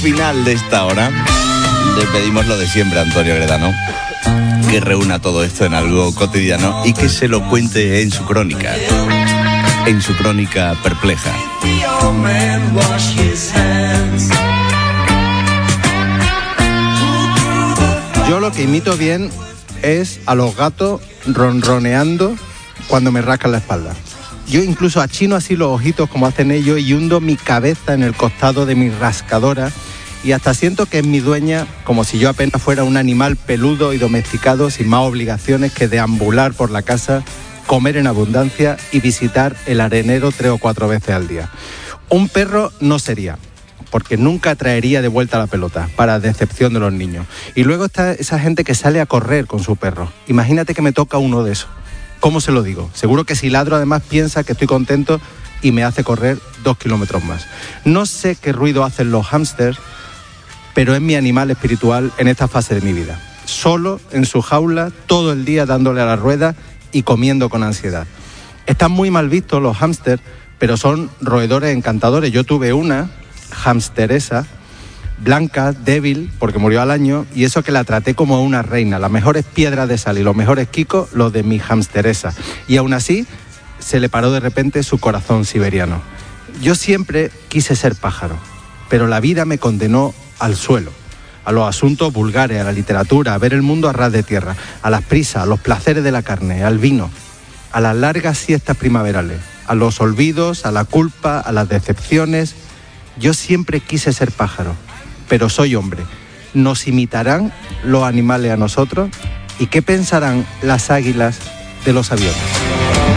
final de esta hora le pedimos lo de siempre a Antonio Gredano, que reúna todo esto en algo cotidiano y que se lo cuente en su crónica perpleja. Yo lo que imito bien es a los gatos ronroneando cuando me rascan la espalda. Yo incluso achino así los ojitos como hacen ellos y hundo mi cabeza en el costado de mi rascadora y hasta siento que es mi dueña, como si yo apenas fuera un animal peludo y domesticado sin más obligaciones que deambular por la casa, comer en abundancia y visitar el arenero 3 o 4 veces al día. Un perro no sería, porque nunca traería de vuelta la pelota, para decepción de los niños. Y luego está esa gente que sale a correr con su perro. Imagínate que me toca uno de esos. ¿Cómo se lo digo? Seguro que si ladro además piensa que estoy contento y me hace correr 2 kilómetros más. No sé qué ruido hacen los hámsters, pero es mi animal espiritual en esta fase de mi vida. Solo en su jaula, todo el día dándole a la rueda y comiendo con ansiedad. Están muy mal vistos los hámsters, pero son roedores encantadores. Yo tuve una hámsteresa, blanca, débil, porque murió al año, y eso que la traté como una reina. Las mejores piedras de sal y los mejores quicos, los de mi hámsteresa. Y aún así, se le paró de repente su corazón siberiano. Yo siempre quise ser pájaro, pero la vida me condenó al suelo, a los asuntos vulgares, a la literatura, a ver el mundo a ras de tierra, a las prisas, a los placeres de la carne, al vino, a las largas siestas primaverales, a los olvidos, a la culpa, a las decepciones. Yo siempre quise ser pájaro, pero soy hombre. ¿Nos imitarán los animales a nosotros? ¿Y qué pensarán las águilas de los aviones?